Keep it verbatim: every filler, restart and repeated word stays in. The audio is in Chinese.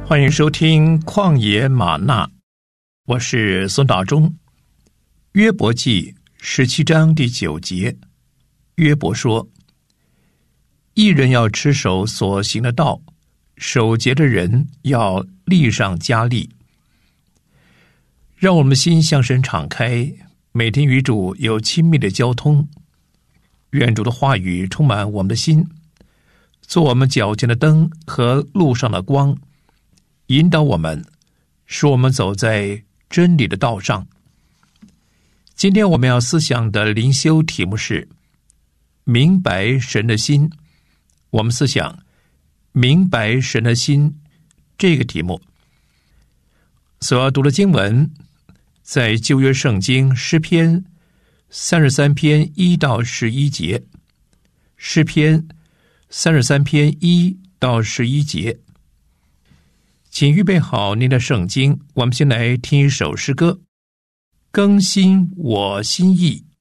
欢迎收听旷野吗哪，我是孙大中。约伯记十七章第九节，约伯说：义人要持守所行的道，守节的人要力上加力。让我们心向神敞开，每天与主有亲密的交通。愿主的话语充满我们的心，做我们脚前的灯和路上的光，引导我们，使我们走在真理的道上。今天我们要思想的灵修题目是明白神的心。我们思想明白神的心这个题目所要读的经文，在旧约圣经诗篇三十三篇一到十一节，诗篇三十三篇一到十一节。请预备好您的圣经，我们先来听一首诗歌，更新我心意。